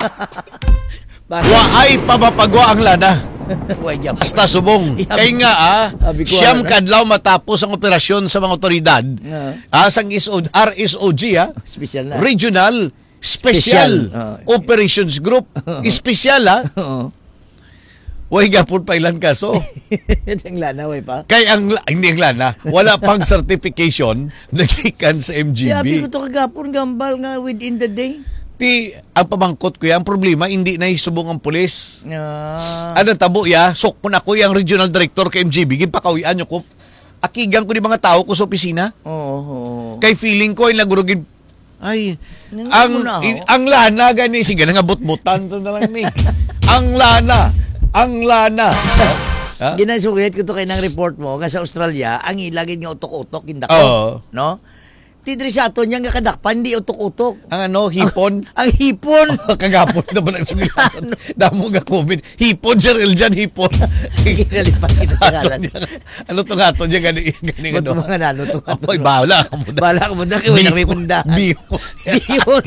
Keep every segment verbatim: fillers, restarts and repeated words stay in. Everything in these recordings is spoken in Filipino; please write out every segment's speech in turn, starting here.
Waay pamapagwa ang lana. Basta subong. Kaya nga ah, siyam kadlaw matapos ang operasyon sa mga otoridad. Ah, sang R S O G ah, Special na. Regional Special, Special. Uh, Operations Group. Special ah. Way gapon pa ilan kaso. Ang lana, way pa? Kaya ang, hindi ang lana, wala pang certification nagikan sa M G B. Sabi ko to kagapon, gambal nga within the day. Ti, ang pamangkot ko yan, ang problema, hindi na isubong ang pulis. Ah. Ano tabo ya, sok po na ko yung regional director kay M G B, ginpakawian nyo ko. Akigang ko di mga tao ko sa opisina. Oo. Oh, oh. Kay feeling ko, ay nagurugin, ay, ang, in, ang lana gani, sige na nga butbutan to na lang ni. Ang lana. Ang lana. Ha? Ginasugit ko to kay nang report mo nga sa Australia, ang ilagid nga utok-utok indako, oh. no? Tidri sa aton yang kadakpan di utok-utok. Ang ano, hipon? Ang, ang hipon. Kagapon na ba nagsugilan? Damo nga comment. Hipon, Sir Eljan, hipon. Kinalipat kita sa kalan. Ano to nga to dyan? Gani, gani, Ba't mga nano to nga to? Ay, bala ka muna. Bala ka muna. Kaya wala may pundahan. Bihon. Bihon.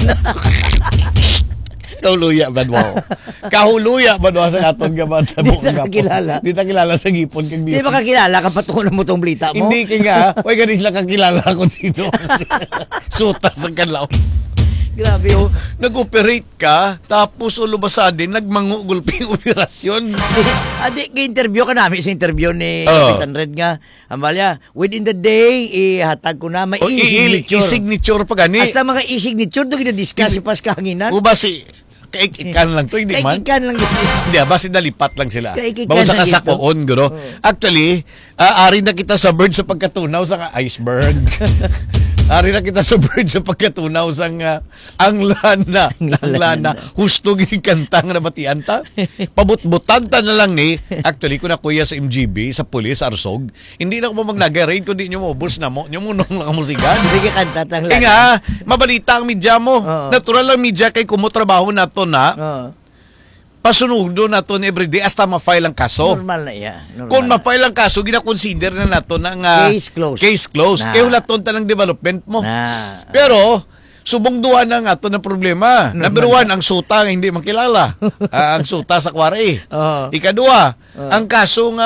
Kahuluya ba mo? Kahuluya ba mo sa aton gaban? Di ta kilala. Di ta kilala sa gipon kang bihon. Di ba kakilala kapag tukunan mo tong blita mo? Hindi ka nga. Huwag ka rin sila kakilala kung sino. Suta sa kanlaw. Grabe oh. Nag-operate ka, tapos ulubasadin, nagmangugulping operasyon. Adi, ka-interview ka namin sa interview ni oh. Kapitan Red nga. Amalia, within the day, ihatag ko na, may oh, e-signature. E-signature pa gani. Hasta mga e-signature, doon gina-discuss yung pas kahanginan. O ba si... Kaikikan lang to, hindi man? Kaikikan lang yun. Hindi, basi nalipat lang sila. Kaikikan Bago sa lang kasakoon, guro. Oh. Actually, uh, ari na kita sa bird sa pagkatunaw sa iceberg. Ari na kita sa bird sa pagkatunaw sa uh, ang lana. Ang lana. Husto ginikantang na batian ta. Pabutbutan ta na lang ni. Actually, kung nakuya sa M G B, sa pulis, Arsog, hindi na ako mag-nag-raid kundi nyo mo, bus na mo, nyo mo nung lang musigan. Sige, kanta tang lana. Kaya nga, mabalita ang media mo. Oh. Natural lang media kay kumutrabaho na to na. Oh. Pasunudo na to everyday hasta ma-file ang kaso. Normal na iya. Normal. Kung ma-file ang kaso, gina-consider na nato ng uh, case closed. Case closed. Nah. Kaya wala to talang development mo. Nah. Pero, subong duha na nga to na problema. Normal. Number one, ang suta nga hindi makilala. uh, ang suta sa kwari. Oh. Ikadua, oh. ang kaso nga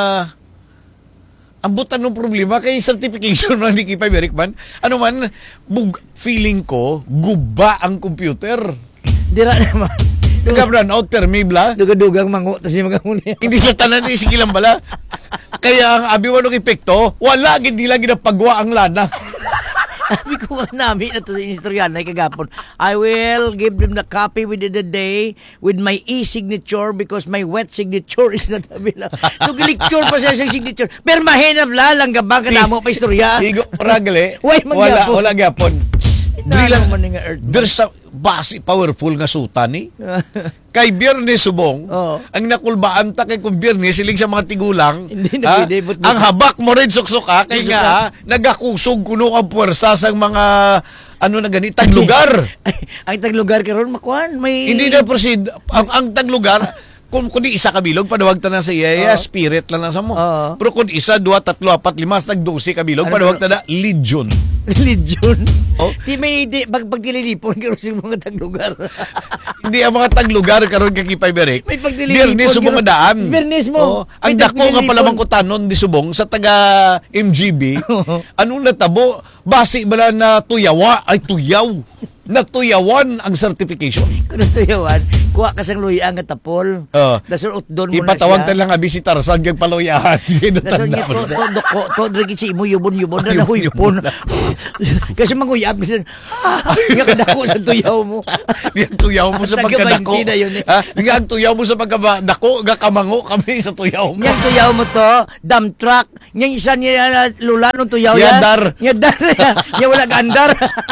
ang butan ng problema kay certification ng Nikki Piberic man. Ano man, bug, feeling ko, guba ang computer. Dira naman. Nagka-brown out per may bla. Duga-dugang mango. Tas yung mga muna. Hindi siya tanan, sige lang bala. Kaya ang abi mo nung epekto, wala, hindi lang ginapagwa ang lana. Sabi ko nga namin ito sa istoryan na kagapon, I will give them the copy within the day with my e-signature because my wet signature is not available. So, gilicture pa siya sa signature. Pero mahinap la, lang gabang ka na mo pa istorya. Higo, ragle. Wala, wala gapon. Drilang man nga earth. There's a basi powerful nga suta ni. Kay Biyernes subong, oh. ang nakulbaan ta kay kung Biyernes siling sa mga tigulang, hindi na pwede, but, but, ang habak mo rin suksok ha, kay nga ha, nagakusog kuno ang puwersa sa mga ano na gani taglugar. Ang taglugar karon makuan may hindi na proceed ang, ang taglugar kung kundi isa ka bilog padawag ta na sa iya uh, spirit lang na sa mo. Uh, Pero kung isa, dua, tatlo, apat, lima, nag-dose ka bilog, ano padawag ta na legion. Legion? Oh? Di may di, pag pagdililipon karon sa mga taglugar. Hindi ang mga taglugar karon kay Kipay Berek. May pagdililipon. Biyernes subong nga daan. Biyernes mo. Oh, ang dako nga pala mangkutanon di subong sa taga M G B. Anong natabo? Basi bala na tuyawa ay tuyaw. Natuyawan ang certification. Kung natuyawan, kuha ka sang luyang nga tapol. Uh, Dasol utdon mo na siya. Ipatawag ta lang nga bisitar sa gag paluyahan. Dasol nga to, to, doko, to, dragi si imo, yubon-yubon na nahuypon. Kasi manguyab, kasi, ah, nga kadako sa tuyaw mo. Nga tuyaw mo sa pagkadako. Ha? Nga ang tuyaw mo sa pagkadako, nga kamango kami sa tuyaw mo. Nga tuyaw mo to, dump truck. Nga isa niya lula nung tuyaw yan. Yadar. Yadar. Nga wala gandar.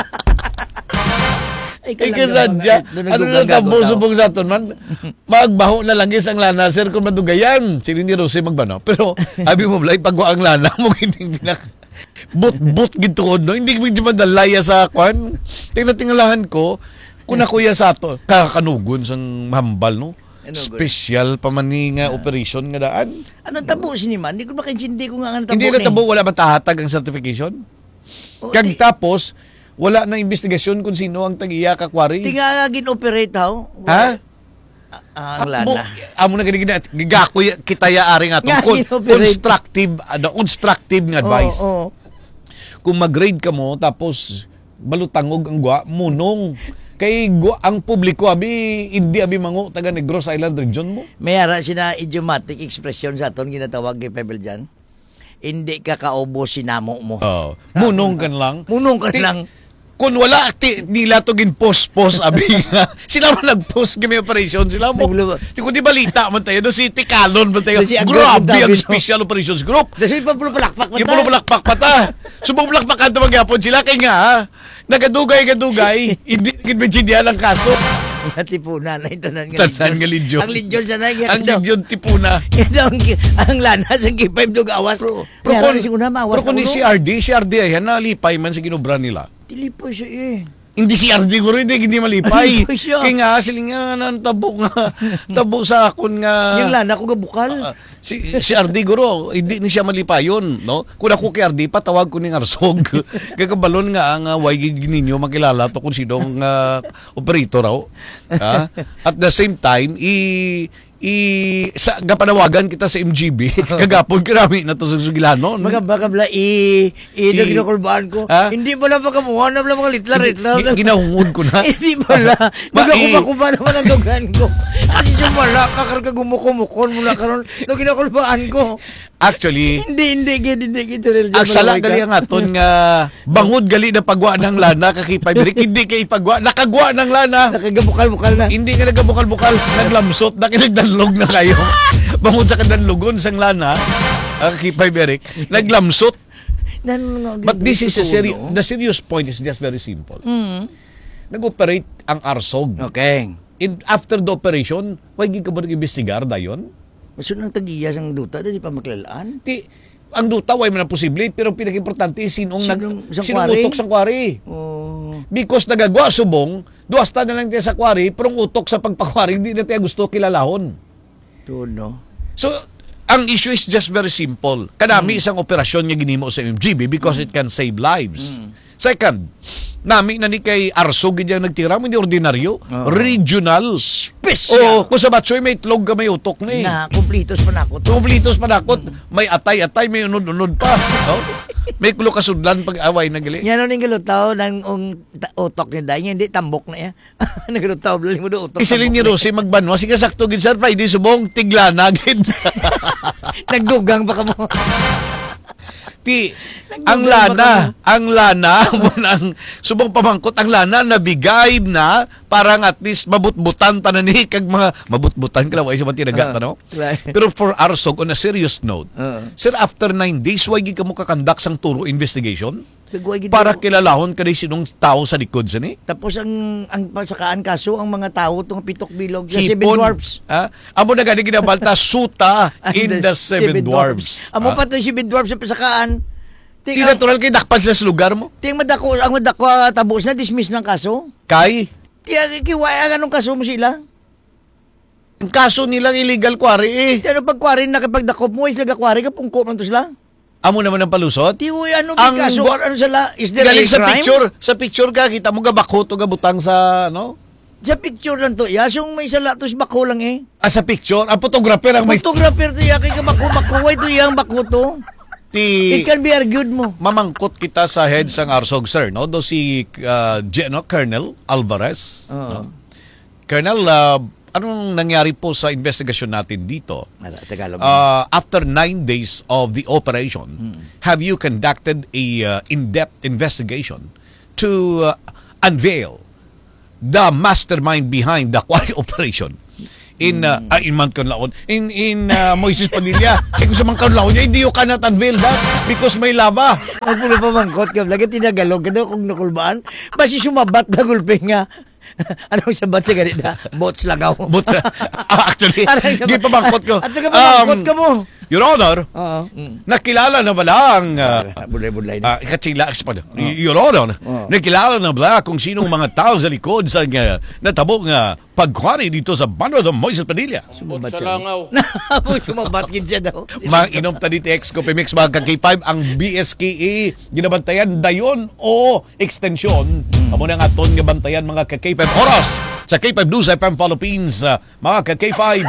Ay, kasadya. Ano na tabo subong sa aton man? Magbaho na langis ang lana, sir, kung madugayan. Sino ni Rosy magbano? Pero, abi mo, blay, pagwa ang lana mo, hindi pinak... But-but gitod, no? Hindi mo madalaya sa kwan. Tingnan-tingalahan ko, kung nakuya sa ato, kakanugon sa mahambal, no? Special pamani nga operation nga daan. Anong tabo siniman? Hindi ko makaintindi ko nga ang tabo. Hindi na tabo, wala ba tahatag ang certification? Kag tapos, wala na investigasyon kung sino ang tag-iya ka kwari. Tinga gin-operate how? Ha? Ah, ang lana. Amo na gani gigakoy kita ya ari nga to. Nga, Con- inoperate. constructive ano, constructive nga advice. Oo, oo. Kung mag-grade ka mo tapos balutangog ang gwa, munong. Kay gwa, ang publiko abi hindi abi mango taga Negros Island region mo. May ara sina idiomatic expression sa aton ginatawag kay Pebble dyan. Hindi ka kaubo sinamo mo. Oh, munong kan lang. Munong ka Ti- lang. Kung wala ti nila to gin post post abi nga. Sila man nag-post kami operation sila mo. Nagluwa. Di ko di balita man tayo do si Tikalon man tayo. Do si Agro Grabe ang David, no? special operations group. Kasi pa pulo palakpak pa Yung pulo palakpak pa ta. Subong palakpakan ta magyapon sila kay nga ha. Nagadugay-gadugay. Hindi gid medyo ang kaso. Tipunan na ito nan nga Tanan nga lidyon. Ang lidyon sa na Ang lidyon tipuna. Ito ang, ang lanas ang K five dog awas. Pero Pero kung, kung maawas pero kung ni si R D, si R D ay nalipay man sa ginobra nila. Tilipoy siya eh. Hindi si R D ko rin, hindi malipay. Malipay siya. Kaya nga, sila nga nang tabo nga, tabo sa akon nga. Yung lana ko gabukal. Ah, si si R D guro, hindi ni siya malipayon, no? Kung ako kay R D, patawag ko ning arsog. Kaya kabalon nga ang uh, way ninyo makilala to kung sinong uh, operator raw. Ha? At the same time, i i sa gapanawagan kita sa M G B kagapon kirami na to sa Sugilanon. Mga baka bla i i I- ginukulbaan ko. Ha? Hindi pala pagkamuha na pala mga litlar litlar. Gi- ginahungod ko na. Hindi pala. Ma- i- Magkakuba naman ang dugan ko. Kasi yung wala kakarga gumukumukon mula karon. No ginukulbaan ko. Actually, Hindi hindi gid hindi gid tuloy. ang sala gali ang aton nga bangod gali na pagwa ng lana kakipay birik hindi kay pagwa nakagwa ng lana. Nakagabukal-bukal na. Hindi ka nagabukal-bukal, naglamsot, nakinagdanlog na kayo. Bangod sa kadanlugon sang lana, ang kakipay birik, naglamsot. Nan- But this is a seri- no? the serious point is just very simple. Mm. Nag-operate ang arsog. Okay. In, after the operation, why gi ka ba nag-investigar dayon? Masun ang tagiya sang duta dili pa maklalaan. Ti, ang duta, way man na posible, pero ang pinaka-importante is sinong, nag, Sinong- sang sinong kwari? utok sang kwari. Oh. Because nagagwa subong, duwasta na lang tayo sa kwari, pero ang utok sa pagpakwari, hindi na tayo gusto kilalahon. To no. So, ang issue is just very simple. Kanami isang operasyon nga ginimo sa M G B because it can save lives. Second, nami na ni kay Arsog gid yang nagtira mo hindi ordinaryo, Oo. regional. Special. O kung sa batsoy may itlog ka may utok na eh. Na kumplitos pa nako to. Kumplitos panakot, may atay-atay, may unod-unod pa. No? May kulo kasudlan pag away na gali. Yan ang galutaw ng ung, ta, utok ni Day, hindi tambok na ya. Nagalutaw bali mo do utok. Isilin ni tambok Rosie magbanwa, sige sakto gid sir, Friday subong tiglana gid. na. Nagdugang pa ka mo. Ti, Nagdugang ang ba lana, ang lana, ang subong pamangkot, ang lana nabigay na parang at least mabutbutan tanan ni kag mga mabutbutan kala way sa matinaga Ah, no. right. Pero for Arsog on a serious note, Ah. sir after nine days why gi ka mo kakandak sang turo investigation Nagway gid para mo. kilalahon kani sinong tao sa likod sa ni? Tapos ang ang pasakaan kaso ang mga tao tong pitok bilog sa Seven Dwarfs. Ha? Amo na gani ginabalta suta in the Seven Dwarfs. Amo Ha? pa to Seven Dwarfs sa pasakaan. Di natural kay dakpan sila sa lugar mo. Ting madako ang madako ah, tabos na dismiss ng kaso. Kay Tiya kiwaya anong kaso mo sila? ang kaso nilang illegal quarry eh. Tiya ano pagkwari na kapag dakop mo is nagakwari ka pungko man to sila. Amo naman ang palusot. Ti uy ano Ang may kaso gwa- ano sila? Is there Galing a sa crime? picture, sa picture ka kita mo gabako to gabutang sa ano? Sa picture lang to. Ya, yung may sala to bako lang eh. Ah, sa picture, ang photographer ang may Photographer to ya kay ka bako bako to yang bako to. ti It can be argued mo. mamangkot kita sa head sang Arsog sir, no? Do si uh, G- no? Colonel Alvarez. Oo. No? Colonel, uh, anong nangyari po sa investigasyon natin dito? Ala, Tagalog. Uh, after nine days of the operation, have you conducted a uh, in-depth investigation to uh, unveil the mastermind behind the quarry operation? In uh, ah, in man laon in in uh, Moises Padilla eh kung sa man laon niya hindi yung cannot unveil that because may laba. Ang pulo pa mangkot ka, lagi tinagalog ka daw kung nakulbaan. Basi sumabat na gulping nga. Ano sa bat sa ganit na? Bots lagaw. But uh, actually Aray, di pa bangkot ko. At taga pamangkot Um, ka mo. Your Honor, Oo. nakilala na ba lang uh, Bulay-bulay na. uh, katsila, Your Honor, Oh. nakilala na ba kung sinong mga tao sa likod sa uh, natabo nga pagkwari dito sa bando ng Moises Padilla? Sumabat Sa siya. langaw. Ako, sumabat gid siya daw. Mga inom tadi T X ko Pimix mga ka-K five ang B S K A ginabantayan dayon o extension amo na nga aton nga bantayan mga ka-K five oras sa K five News F M Philippines uh, mga ka-K five.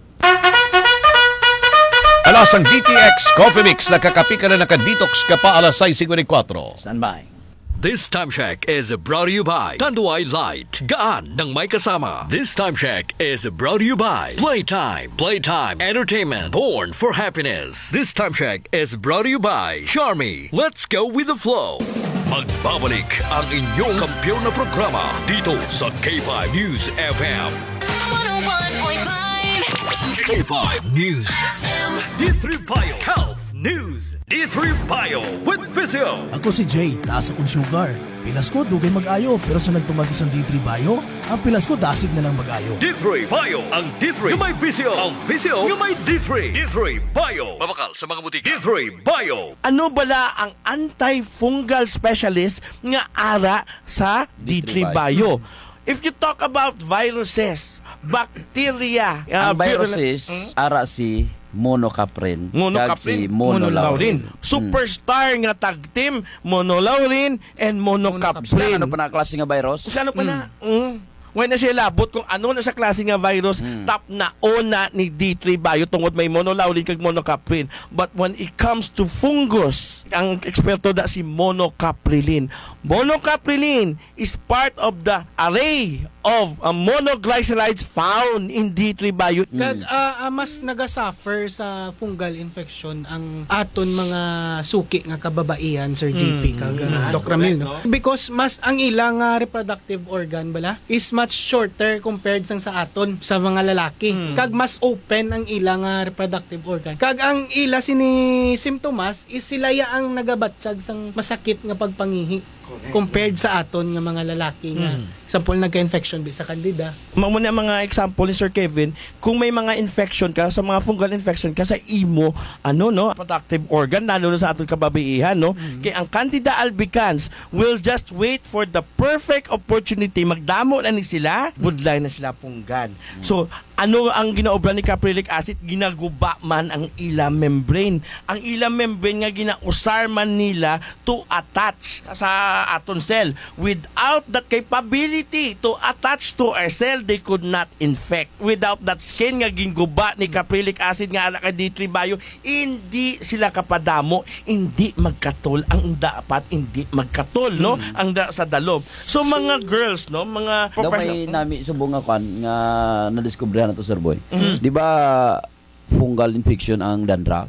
Alas ang D T X Coffee Mix nakakapi ka na naka-detox ka pa alas sais fifty-four. Stand by. This Time Check is brought to you by Tanduay Light. Gaan ng may kasama. This Time Check is brought to you by Playtime. Playtime Entertainment. Born for happiness. This Time Check is brought to you by Charmy. Let's go with the flow. Magbabalik ang inyong kampiyon na programa dito sa K five News F M. one oh one point five K five News F M. D three Bio Health News. D three Bio with Physio. Ako si Jay, taas akong sugar. Pilas ko, dugay mag-ayo. Pero sa nagtumagos ang D three Bio, ang pilas ko dasig na lang mag-ayo. D three Bio. Ang D three yung may Physio. Ang Physio yung may D three. D three Bio. Mabakal sa mga butika. D three Bio. Ano bala ang antifungal specialist nga ara sa D three Bio? If you talk about viruses, bacteria, uh, Ang viruses, virulent- ara si monocaprin. kag monocaprin, si monolaurin. monolaurin. Superstar nga tag team, monolaurin and monocaprin. Ano pa na klase nga virus? Kung ano pa na? Mm. When na siya labot kung ano na sa klase nga virus, top na ona ni D three Bio tungod may monolaurin kag monocaprin. But when it comes to fungus, ang eksperto da si monocaprilin. Monocaprilin is part of the array of uh, monoglycerides found in D three Bio. Kag ah, ah, mas nagasuffer sa fungal infection ang aton mga suki nga kababaihan Sir J P kag uh, Doc Ramil no? Because mas ang ilang ah, reproductive organ bala is much shorter compared sang sa aton sa mga lalaki. Kag mas open ang ilang ah, reproductive organ. Kag ang ila sini symptoms is sila ya ang nagabatsyag sang masakit nga pagpangihi compared sa aton nga mga lalaki nga example nagka-infection bi sa candida. Mamo na mga example ni Sir Kevin, kung may mga infection ka sa mga fungal infection ka sa imo, ano no, reproductive organ lalo na sa aton kababaihan no, kay ang Candida albicans will just wait for the perfect opportunity magdamo na ni sila, budlay na sila punggan. So ano ang ginaobra ni caprylic acid? Ginaguba man ang ila membrane. Ang ila membrane nga ginausar man nila to attach sa aton cell. Without that capability to attach to our cell, they could not infect. Without that skin nga ginguba ni caprylic acid nga ala kay D three Bio, hindi sila kapadamo, hindi magkatol ang dapat hindi magkatol no ang da, sa dalom. So mga girls no, mga Daw professional may nami subong nga kwan nga nadiskubre na to Sir Boy. Di ba fungal infection ang dandruff?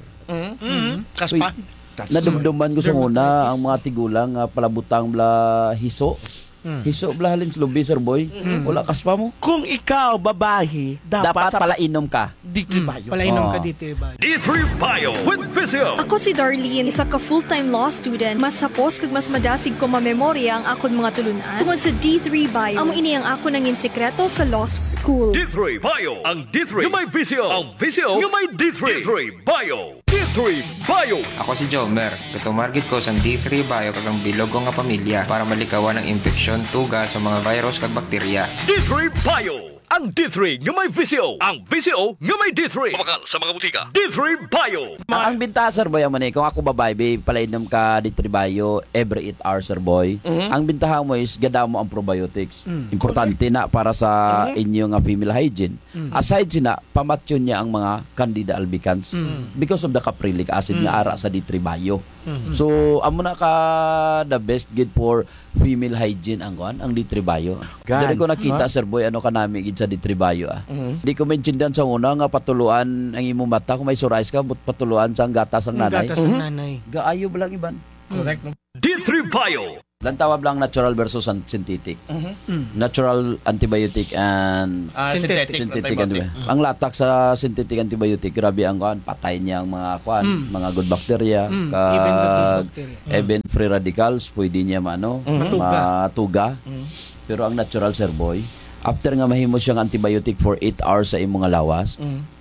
kaspa. Nadumduman ko sa una ang mga tigulang nga palabutang bla hiso. Hiso bla halin sa lubi Sir Boy. Wala kaspa mo. Kung ikaw babae, dapat, Dapat sa pala inom ka. D three Bio. Palainom Oh. ka dito ba? D three Bio with Physio. Ako si Darlene, isa ka full-time law student. Mas hapos kag mas madasig ko mamemorya ang akon mga tulunan. Tungod sa D three Bio, amo ini ang ako nangin sekreto sa law school. D three Bio. Ang D three yung may Physio. Ang Physio yung may D three. D three Bio. D three Bio. Ako si Jomer, katumargit ko sa D three Bio kag ang bilog ko nga pamilya para malikawan ang infeksyon tuga sa mga virus kag bakterya. D three Bio. Ang D three nga may Physio. Ang Physio nga may D three. Mabakal sa mga butika. D three Bio. Ang, ang binta Sir Boy amo ni kung ako babae babe palainom ka D three Bio every eight hours Sir Boy. Ang bintahan mo is gada mo ang probiotics. Importante na para sa inyo nga female hygiene. Aside sina pamatyon niya ang mga Candida albicans because of the caprylic acid nga ara sa D three Bio. So amo na ka the best gid for female hygiene ang kuan ang D three Bio. Dili ko nakita Sir Boy ano kanami gid sa D three Bio ah. Di ko maintindihan sa una nga patuluan ang imong mata kung may psoriasis ka but patuluan sa gatas ang Ang nanay. gatas ng nanay. Gaayo ba lang iban? Correct. D three Bio. Lang tawag lang natural versus an- synthetic. Natural antibiotic and Ah, synthetic. synthetic antibiotic. Ang latak sa synthetic antibiotic, grabe ang kuan, patay niya ang mga kuan, mga good bacteria, Mm, kag even the good bacteria. even free radicals, pwede niya maano, Matuga. matuga. Pero ang natural Sir Boy, after nga mahimo siyang antibiotic for eight hours sa imong nga lawas,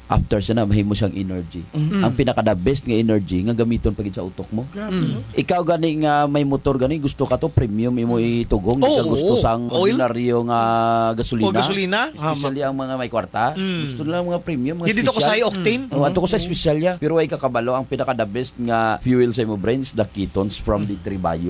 after siya na mahimo siyang energy. Mm. Ang pinaka the best nga energy nga gamiton pagid sa utok mo. Grabe. Ikaw gani nga may motor gani gusto ka to premium imo itugong, di ka Oo, gusto oo. sang Oil? ordinaryo nga gasolina. O gasolina? Especially ang mga may kwarta. Gusto nila mga premium, mga Hindi to ko sa special. octane. Oh, ato ko sa special ya. Pero ay kakabalo ang pinaka the best nga fuel sa imo brains the ketones from D three Bio.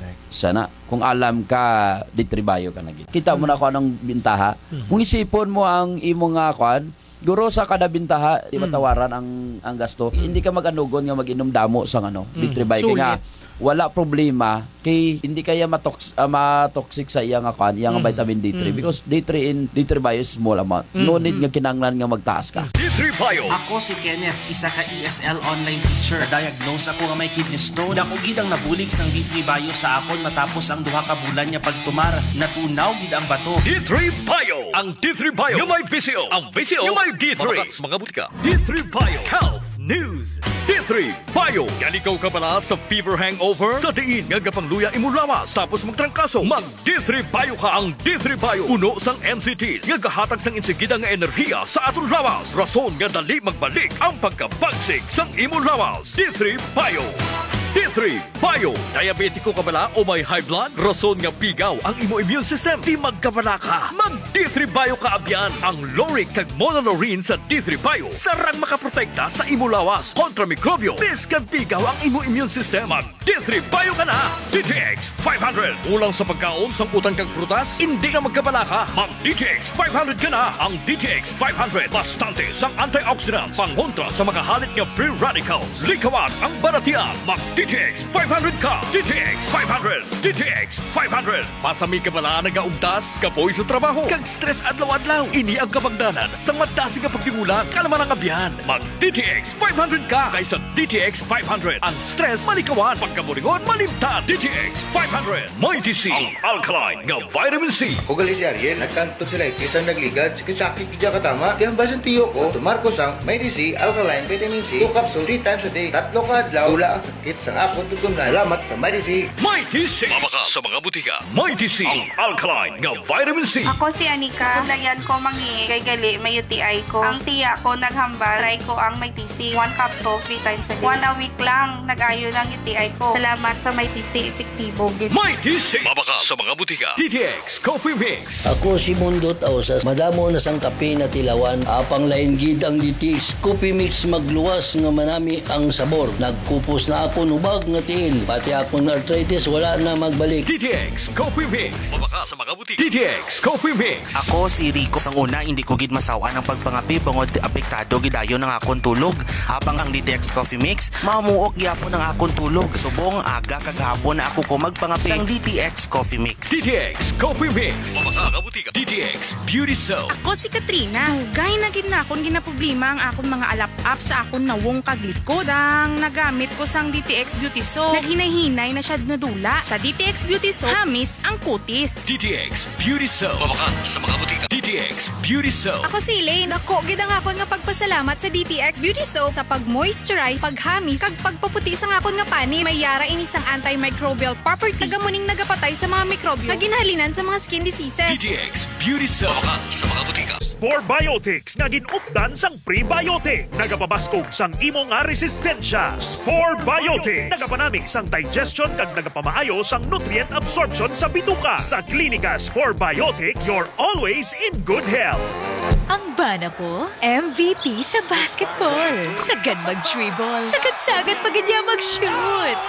Sana kung alam ka D three Bio ka na gid. Kita mo na ko anong bintaha. Kung isipon mo ang imo nga kwan, guro sa kada bintaha, di matawaran ang ang gasto. Hindi ka mag-anugon nga mag-inom damo sang ano, D three Bio kaya wala problema kay hindi kaya matox uh, matoxic sa iyang kwan, iyang vitamin D three because D three in D three Bio is small amount. No need nga kinanglan nga magtaas ka. D three Bio. Ako si Kenneth, isa ka E S L online teacher. Diagnose ako nga may kidney stone. Dako gid ang nabulig sang D three Bio sa akon matapos ang duha ka bulan niya pagtumar. Natunaw gid ang bato. D three Bio. Ang D three Bio yung may V C O. Ang V C O yung may D three. Mga, mga butika. D three Bio. Health News. D three Bio. Yan ikaw ka pala sa fever hangover? Sa diin nga gapangluya imo lawas tapos magtrangkaso. Mag D three Bio ka ang D three Bio. Uno sang M C Ts nga gahatag sang insigida nga enerhiya sa aton lawas. Rason nga dali magbalik ang pagkabagsik sang imo lawas. D three Bio. D three Bio. Diabetiko ka bala o may high blood? Rason nga pigaw ang imo immune system. Di magkabala ka. Mag D three Bio ka abyan. Ang Loric kag Monolorine sa D three Bio. Sarang makaprotekta sa imo lawas kontra mikrobyo. Biskan pigaw ang imo immune system. Mag D three Bio ka na. D T X five hundred. Ulang sa pagkaon sang utang kag prutas? Hindi na magkabala ka. Mag D T X five hundred ka na. Ang D T X five hundred. Bastante sang antioxidants. Pangontra sa makahalit nga free radicals. Likawan ang baratian. Mag D T X five hundred ka. D T X five hundred. D T X five hundred. Pasami ka bala nagaugtas, kapoy sa trabaho, kag stress adlaw-adlaw. Ini ang kabagdanan sa madasi nga pagtingulan, kalaman ang abyan. Mag D T X five hundred ka kaysa D T X five hundred. Ang stress malikawan, pagkaburingon malimtan. D T X five hundred. May T C, ang alkaline nga vitamin C. O gali si Ariel, nagkanto sila ikisang nagligad, sakit kidya katama. Kaya basan tiyo ko, tumarko sang may D C, alkaline, vitamin C, two capsule, three times a day, tatlo ka adlaw, wala ang sakit sa akong tugong na. Salamat sa may D C. May T C. Mabaka sa mga butika. May T C, ang alkaline nga vitamin C. Ako si Anika. Ulayan ko mangi kay gali may U T I ko. Ang tiya ko naghambal, try ko ang may T C. One capsule, three times a day. One a week lang, nag-ayo ng U T I ko. Salamat sa may T C, epektibo. May T C. Mabaka sa mga butika. D T X Coffee Mix. Ako si Mundot Ausas. Madamo na sang kape na tilawan. Apang lain gid ang D T X Coffee Mix magluwas nga manami ang sabor. Nagkupos na ako nubag nga tiil. Pati akong arthritis wala na magbalik. D T X Coffee Mix. Mabaka sa mga butika. D T X Coffee Mix. Ako si Rico. Sang una, hindi ko gid masawa ng pagpangapi bangod apektado gidayo ng akong tulog. Habang ang D T X Coffee Mix, mamuok gyapon ng akong tulog. Subong aga kagahapon na ako ko magpangapi sang D T X Coffee Mix. D T X Coffee Mix. Mabaka sa butika. D T X Beauty Soap. Ako si Katrina. Gay na gid na akong ginaproblema ang akong mga alap-up sa akong nawong kaglikod. Sang nagamit ko sang D T X Beauty Soap, naghinay-hinay na siya nadula. Sa D T X Beauty Soap, hamis ang kutis. D T X Beauty Soap. Mabaka sa mga butika. D T X Beauty Soap. Ako si Elaine. Dako gid ang akon nga pagpasalamat sa D T X Beauty Soap sa pag-moisturize, paghamis, kag pagpaputi sa akon nga pani. May yara ini sang antimicrobial property. Nagamuning nagapatay sa mga mikrobyo. Naginhalinan sa mga skin diseases. D T X Beauty Soap. Mabaka sa mga butika. Spore Biotics nga ginupdan sang prebiotic. Nagapabaskog sang imo nga resistensya. Spore Biotics nagapanami sang digestion kag nagapamaayo sang nutrient absorption sa bituka. Sa klinika Spore Biotics, you're always in good health. Ang bana ko, M V P sa basketball. Sagad mag-dribble. Sagad-sagad pag niya mag-shoot.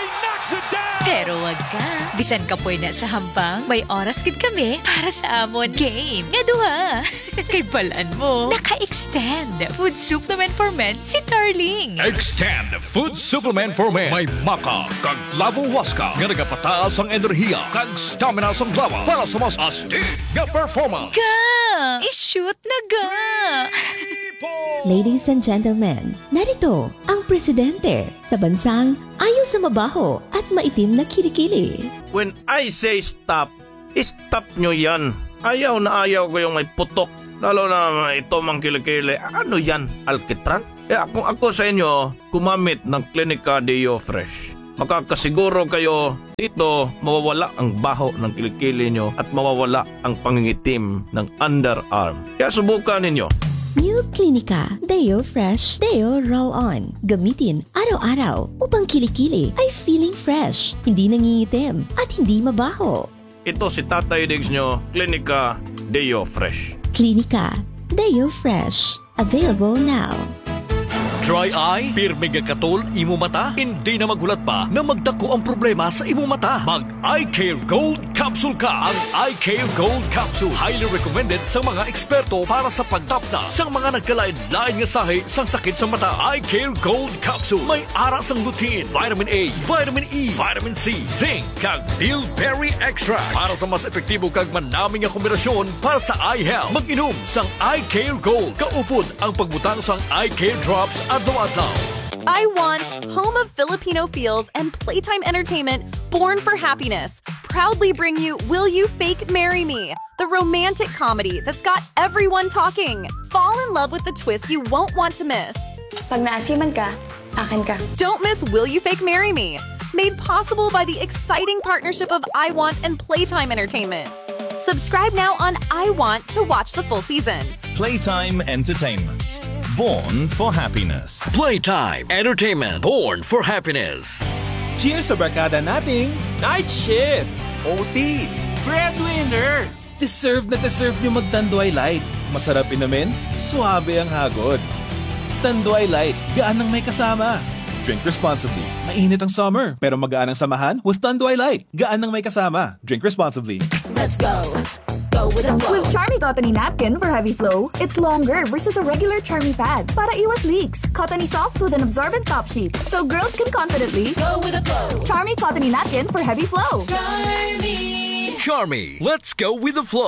Pero wag ka. Bisan ka po na sa hambang, may oras gid kami para sa amon game. Nga duha. Kay balaan mo, naka-extend. Food supplement for men si Darling. Extend Food Supplement for Men. May maka kag lavo waska nga nagapataas ang enerhiya kag stamina sa lawas para sa mas astig nga performance. Ga! I-shoot na ga! Ladies and gentlemen, narito ang presidente sa bansang ayaw sa mabaho at maitim na kilikili. When I say stop, stop nyo yan. Ayaw na ayaw ko yung may putok. Lalo na ito mang kilikili. Ano yan? Alkitran? Kaya kung ako sa inyo, kumamit ng Clinica Deo Fresh. Makakasiguro kayo dito mawawala ang baho ng kilikili nyo at mawawala ang pangingitim ng underarm. Kaya subukan ninyo. New Clinica Deo Fresh Deo Roll-On. Gamitin araw-araw upang kilikili ay feeling fresh, hindi nangingitim at hindi mabaho. Ito si Tatay Diggs nyo, Clinica Deo Fresh. Clinica Deo Fresh. Available now. Dry eye, pirmi katol, imo mata, hindi na maghulat pa na magdako ang problema sa imo mata. Mag Eye Care Gold Capsule ka. Ang Eye Care Gold Capsule highly recommended sa mga eksperto para sa pagtapna sa mga nagkalain-lain nga sahi sa sakit sa mata. Eye Care Gold Capsule may ara sang lutein, vitamin A, vitamin E, vitamin C, zinc, kag bilberry extract para sa mas epektibo kag manaming nga kombinasyon para sa eye health. Mag-inom sang Eye Care Gold. Kaupod ang pagbutang sang Eye Care Drops adlaw-adlaw. I Want, home of Filipino feels and playtime entertainment born for happiness, proudly bring you Will You Fake Marry Me, the romantic comedy that's got everyone talking. Fall in love with the twist you won't want to miss. Pag naasiman ka, akin ka. Don't miss Will You Fake Marry Me, made possible by the exciting partnership of I Want and Playtime Entertainment. Subscribe now on I Want to watch the full season. Playtime Entertainment. Born for happiness. Playtime Entertainment. Born for happiness. Cheers sa barkada nating Night Shift, O T, Breadwinner. Deserve na deserve nyo mag-Tanduay Light. Masarap inumin, suabe ang hagod. Tanduay Light, gaan ng may kasama. Drink responsibly. Mainit ang summer, pero magaan ang samahan with Tanduay Light. Gaan ng may kasama. Drink responsibly. Let's go. Go with the flow. With Charmy Cottony Napkin for heavy flow, it's longer versus a regular Charmy pad. Para iwas leaks. Cottony soft with an absorbent top sheet. So girls can confidently go with the flow. Charmy Cottony Napkin for heavy flow. Charmy. Charmy. Let's go with the flow.